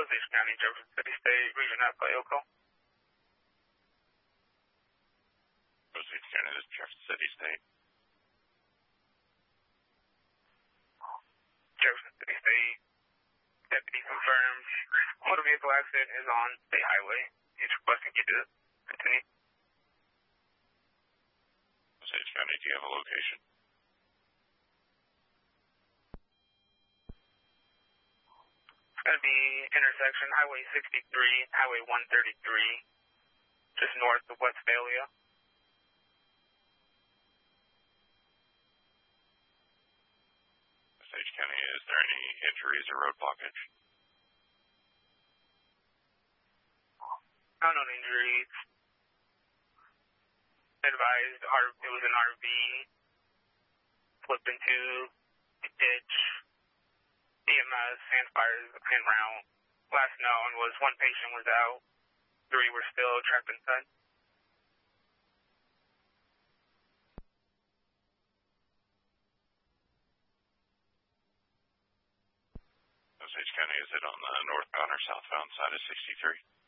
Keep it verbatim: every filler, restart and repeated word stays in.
Osage County, Jefferson City State, Region F by Yoko. Osage County, this is Jefferson City State. Jefferson City State. Deputy confirms motor vehicle accident is on State Highway. He's requesting you to continue. Osage County, do you have a location? It's going to be intersection Highway sixty-three, Highway one thirty-three, just north of Westphalia. Osage County, is there any injuries or road blockage? Unknown injuries. Advised it was an R V, flipped into a ditch. E M S, sand fires, and round. Last known was one patient was out, three were still trapped inside. Osage County, is it on the northbound or southbound side of sixty-three?